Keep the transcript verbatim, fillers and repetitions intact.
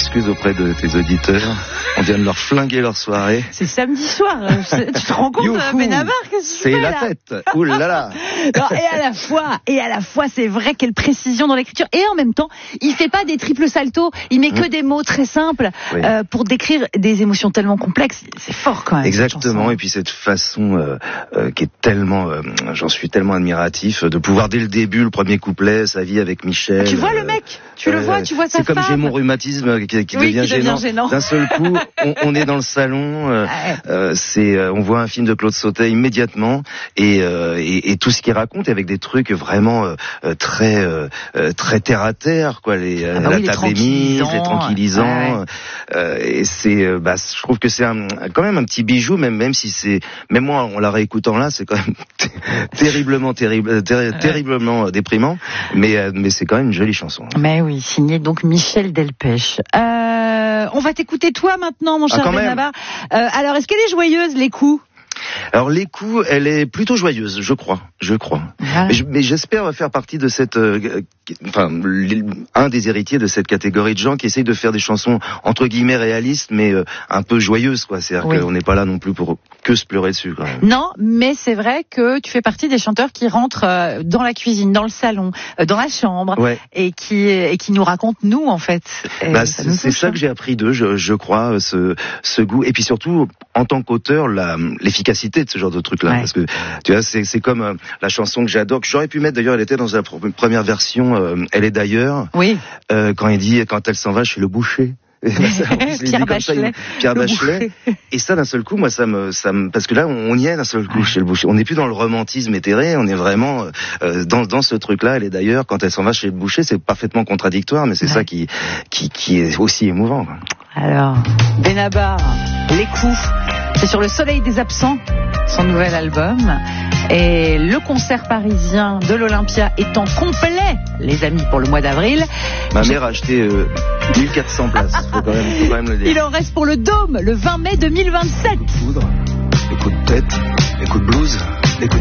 m'excuse auprès de tes auditeurs. On vient de leur flinguer leur soirée. C'est samedi soir. Tu te rends compte, Benabar, que c'est la là fête. Ouh là là. Non, et à la fois, et à la fois, c'est vrai quelle précision dans l'écriture. Et en même temps, il fait pas des triples saltos. Il met que mmh. des mots très simples oui. euh, pour décrire des émotions tellement complexes. C'est fort quand même. Exactement. Et puis cette façon euh, euh, qui est tellement, euh, j'en suis tellement admiratif, de pouvoir dès le début, le premier couplet, sa vie avec Michel. Tu vois le mec, tu euh, le vois, tu vois sa femme. C'est comme femme. j'ai mon rhumatisme qui, qui, oui, devient, qui devient gênant. gênant. D'un seul coup, on, on est dans le salon. Euh, euh, c'est, euh, on voit un film de Claude Sautet immédiatement et, euh, et, et tout ce qu'il raconte avec des trucs vraiment euh, très, euh, très terre à terre, quoi. Les, ah bah la oui, table les est mise, les tranquillisants. Ouais. Euh, et c'est, euh, bah, je trouve que c'est un, quand même un petit bijou, même même si c'est, même moi, en la réécoutant là, c'est quand même terriblement, terrible, ter- ouais. terriblement déprimant. Mais, mais c'est quand même une jolie chanson. Mais oui, signé donc Michel Delpech. Euh, on va t'écouter toi maintenant, mon cher ah, Benabar. Euh, alors, est-ce qu'elle est joyeuse, les coups? Alors les coups, elle est plutôt joyeuse, je crois, je crois. Ah. Mais, mais j'espère faire partie de cette, euh, enfin, un des héritiers de cette catégorie de gens qui essayent de faire des chansons entre guillemets réalistes, mais euh, un peu joyeuses, quoi. C'est-à-dire oui. qu'on n'est pas là non plus pour que se pleurer dessus, quand même. Non, mais c'est vrai que tu fais partie des chanteurs qui rentrent euh, dans la cuisine, dans le salon, euh, dans la chambre, ouais. et qui et qui nous racontent nous en fait. Bah, ça c'est, c'est ça que j'ai appris d'eux, je, je crois, ce, ce goût, et puis surtout en tant qu'auteur, la, l'efficacité de ce genre de truc-là, ouais. parce que tu vois, c'est, c'est comme euh, la chanson que j'adore, que j'aurais pu mettre d'ailleurs, elle était dans la pr- première version, euh, elle est d'ailleurs, oui. euh, quand il dit, quand elle s'en va, je suis le boucher. Pierre Bachelet, ça, Pierre Bachelet. Et ça, d'un seul coup, moi, ça me, ça me, parce que là, on y est d'un seul coup ouais. chez le boucher. On n'est plus dans le romantisme éthéré, on est vraiment euh, dans dans ce truc-là. Elle est d'ailleurs, quand elle s'en va chez le boucher, c'est parfaitement contradictoire, mais c'est ouais. ça qui qui qui est aussi émouvant. Alors, Benabar, les coups, c'est sur le soleil des absents, son nouvel album. Et le concert parisien de l'Olympia étant complet, les amis, pour le mois d'avril. Ma mère a acheté euh, mille quatre cents places, faut quand même, faut quand même le dire. Il en reste pour le Dôme, le vingt mai deux mille vingt-sept. Coup de foudre, les coups de tête, les coups de blues.